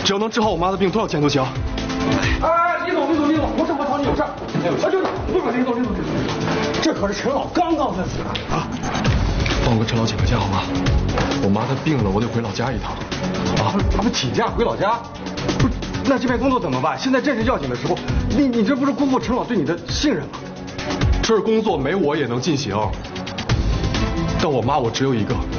只要能治好我妈的病，多少钱都行。 哎，李总，我找你有事。哎，刘总，不是李总，这可是陈老刚刚才死的啊！ 帮我跟陈老请个假好吗？我妈她病了，我得回老家一趟。 啊，咱们请假回老家？不是，那这边工作怎么办？现在正是要紧的时候，你这不是辜负陈老对你的信任吗？ 这儿工作没我也能进行，但我妈我只有一个。